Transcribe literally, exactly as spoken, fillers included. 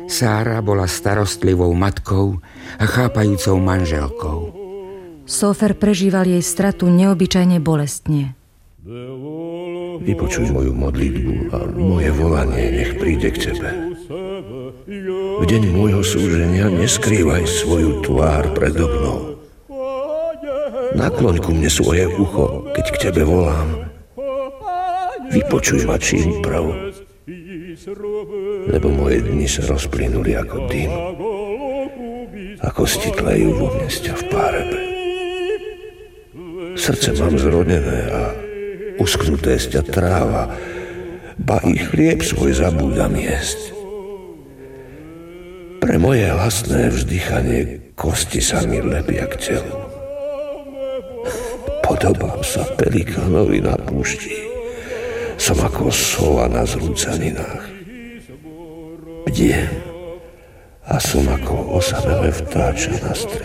Sára bola starostlivou matkou a chápajúcou manželkou. Sófer prežíval jej stratu neobyčajne bolestne. Vypočuj moju modlitbu a moje volanie nech príde k tebe. V deň môjho súženia neskrývaj svoju tvár predo mnou. Nakloň ku mne svoje ucho, keď k tebe volám. Vypočuj ma čím prav, lebo moje dni sa rozplynuli ako dym, ako stitlejú vo mne v párebe. Srdce mám zrodené a uschnuté sťa tráva, ba i chlieb svoj zabúdam jesť. Pre moje hlasné vzdychanie kosti sa mi lepia k telu. Podobám sa pelikánovi na púšti. Som ako sova na zrúcaninách. Bdiem a som ako osamelé vtáče na strede.